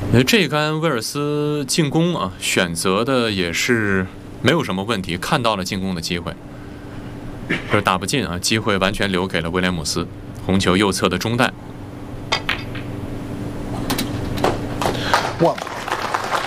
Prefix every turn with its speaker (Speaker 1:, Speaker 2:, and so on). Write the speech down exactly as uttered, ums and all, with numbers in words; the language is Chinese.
Speaker 1: 呃，这杆威尔斯进攻啊，选择的也是没有什么问题，看到了进攻的机会，可是打不进啊，机会完全留给了威廉姆斯。红球右侧的中弹。
Speaker 2: One.